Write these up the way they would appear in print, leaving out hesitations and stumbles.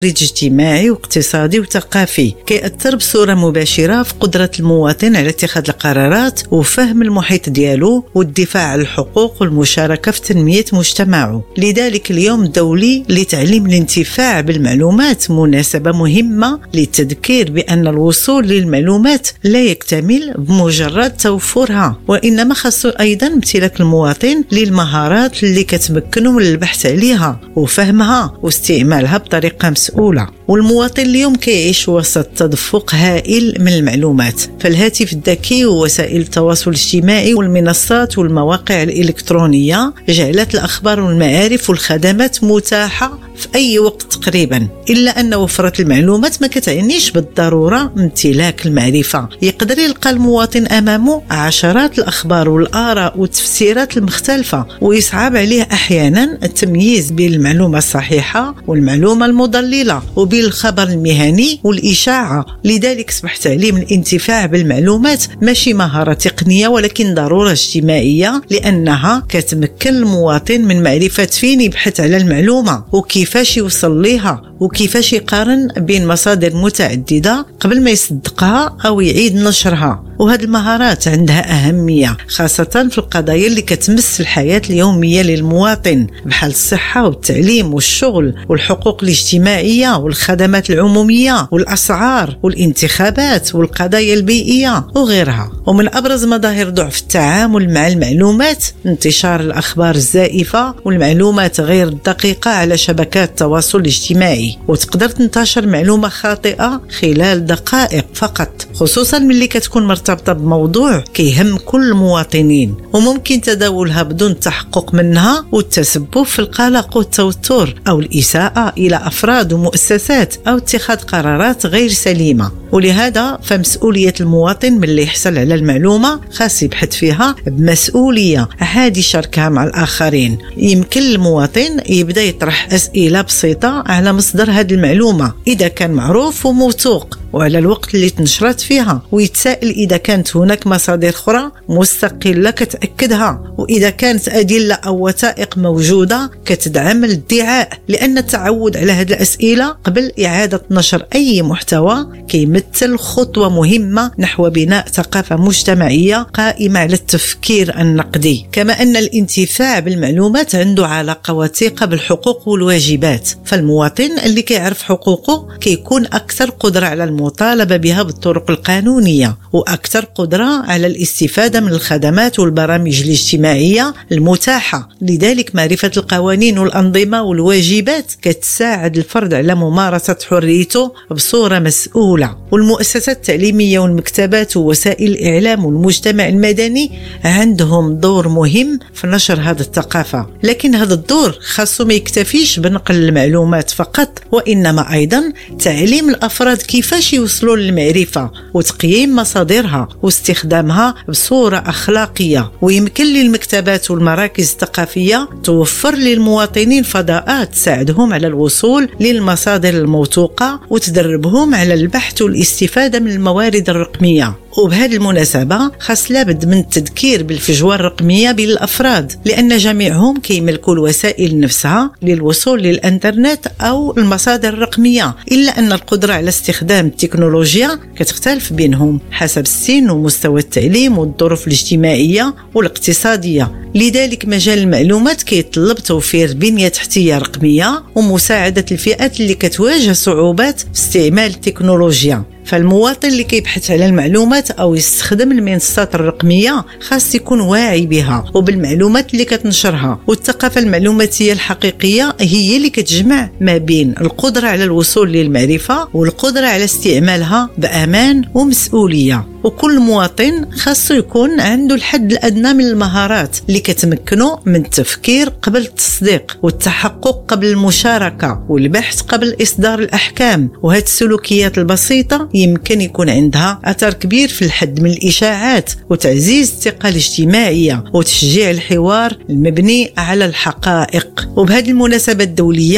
اجتماعي واقتصادي وثقافي كيأثر بصورة مباشرة في قدرة المواطن على اتخاذ القرارات وفهم المحيط ديالو والدفاع عن الحقوق والمشاركة في تنمية مجتمعه. لذلك اليوم الدولي لتعليم الانتفاع بالمعلومات مناسبة مهمة للتذكير بأن الوصول للمعلومات لا يكتمل بمجرد توفرها، وإنما خاص أيضا امتلاك المواطن للمهارات اللي كتمكنه من البحث عليها وفهمها واستعمالها بطريقة مسؤولة. والمواطن اليوم كيعيش وسط تدفق هائل من المعلومات، فالهاتف الذكي ووسائل التواصل الاجتماعي والمنصات والمواقع الإلكترونية جعلت الأخبار والمعارف والخدمات متاحة في أي وقت تقريبا، إلا أن وفرة المعلومات ما كتعنيش بالضرورة امتلاك المعرفة. يقدر يلقى المواطن أمامه عشرات الأخبار والآراء والتفسيرات المختلفة، ويصعب عليه أحيانا التمييز بين المعلومة الصحيحة والمعلومة المضللة وبين الخبر المهني والإشاعة. لذلك أصبح تعليم الانتفاع بالمعلومات ماشي مهارة تقنية ولكن ضرورة اجتماعية، لأنها كتمكن المواطن من معرفة فين يبحث على المعلومة وكيفاش يوصل ليها وكيفاش يقارن بين مصادر متعددة قبل ما يصدقها أو يعيد نشرها. وهذه المهارات عندها أهمية خاصة في القضايا اللي كتمس الحياة اليومية للمواطن، بحال الصحة والتعليم والشغل والحقوق الاجتماعية والخدمات العمومية والأسعار والانتخابات والقضايا البيئية وغيرها. ومن أبرز مظاهر ضعف التعامل مع المعلومات انتشار الأخبار الزائفة والمعلومات غير الدقيقة على شبكات التواصل الاجتماعي، وتقدر تنتشر معلومة خاطئة خلال دقائق فقط، خصوصا ملي كتكون مرتبطة بموضوع كيهم كل المواطنين، وممكن تداولها بدون تحقق منها والتسبب في القلق والتوتر أو الإساءة إلى أفراد ومؤسسات أو اتخاذ قرارات غير سليمة. ولهذا فمسؤولية المواطن من اللي يحصل على المعلومة خاص يبحث فيها بمسؤولية عاد يشاركها مع الآخرين. يمكن المواطن يبدأ يطرح أسئلة بسيطة على مصدر هذه المعلومة إذا كان معروف وموثوق وعلى الوقت اللي تنشرت فيها، ويتساءل إذا كانت هناك مصادر أخرى مستقلة كتأكدها، وإذا كانت أدلة أو وثائق موجودة كتدعم الادعاء، لأن التعود على هذه الأسئلة قبل إعادة نشر أي محتوى كيمثل خطوة مهمة نحو بناء ثقافة مجتمعية قائمة على التفكير النقدي. كما أن الانتفاع بالمعلومات عنده علاقة وثيقة بالحقوق والواجبات، فالمواطن اللي كيعرف حقوقه كيكون أكثر قدرة على المطالبة بها بالطرق القانونية وأكثر قدرة على الاستفادة من الخدمات والبرامج الاجتماعية المتاحة. لذلك معرفة القوانين والأنظمة والواجبات كتساعد الفرد على ممارسة حريته بصورة مسؤولة. والمؤسسات التعليمية والمكتبات ووسائل الإعلام والمجتمع المدني عندهم دور مهم في نشر هذه الثقافة، لكن هذا الدور خاصه ما يكتفيش بنقل المعلومات فقط، وإنما أيضا تعليم الأفراد كيفاش يوصلوا للمعرفة وتقييم مصادرها واستخدامها بصورة أخلاقية. ويمكن للمكتبات والمراكز الثقافية توفر للمواطنين فضاءات تساعدهم على الوصول للمصادر الموثوقة وتدربهم على البحث والاستفادة من الموارد الرقمية. وبهذه المناسبة خاص لابد من التذكير بالفجوة الرقمية بين الأفراد، لأن جميعهم كيملكوا الوسائل نفسها للوصول للإنترنت أو المصادر الرقمية، إلا أن القدرة على استخدام التكنولوجيا كتختلف بينهم حسب السن ومستوى التعليم والظروف الاجتماعية والاقتصادية. لذلك مجال المعلومات كيطلب توفير بنية تحتية رقمية ومساعدة الفئات اللي كتواجه صعوبات في استعمال التكنولوجيا. فالمواطن اللي كيبحث على المعلومات أو يستخدم المنصات الرقمية خاص يكون واعي بها وبالمعلومات اللي كتنشرها. والثقافة المعلوماتية الحقيقية هي اللي كتجمع ما بين القدرة على الوصول للمعرفة والقدرة على استعمالها بأمان ومسؤولية. وكل مواطن خاصه يكون عنده الحد الأدنى من المهارات اللي كتمكنه من التفكير قبل التصديق والتحقق قبل المشاركة والبحث قبل إصدار الأحكام. وهذه السلوكيات البسيطة يمكن يكون عندها أثر كبير في الحد من الإشاعات وتعزيز الثقة الاجتماعية وتشجيع الحوار المبني على الحقائق. وبهذه المناسبة الدولية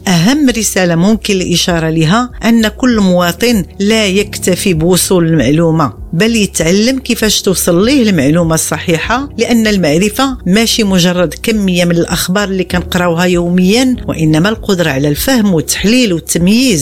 أهم رسالة ممكن الإشارة لها أن كل مواطن لا يكتفي بوصول المعلومة، بل يتعلم كيفاش توصل ليه المعلومة الصحيحة، لأن المعرفة ماشي مجرد كمية من الأخبار اللي كنقراوها يوميا، وإنما القدرة على الفهم والتحليل والتمييز